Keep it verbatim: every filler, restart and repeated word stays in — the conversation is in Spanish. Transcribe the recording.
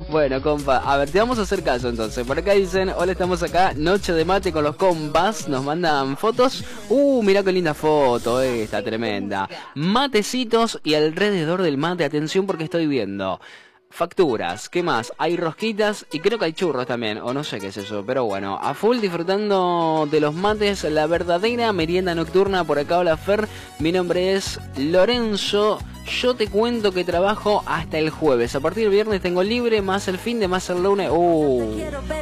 Bueno, compa, a ver, te vamos a hacer caso entonces. Por acá dicen, hola, estamos acá, noche de mate con los compas. Nos mandan fotos. Uh, mira qué linda foto esta, tremenda. Matecitos y alrededor del mate, atención porque estoy viendo facturas, ¿qué más? Hay rosquitas y creo que hay churros también, o no sé qué es eso, pero bueno, a full disfrutando de los mates, la verdadera merienda nocturna. Por acá, hola Fer, mi nombre es Lorenzo, yo te cuento que trabajo hasta el jueves, a partir del viernes tengo libre, más el fin de más el lunes, uh...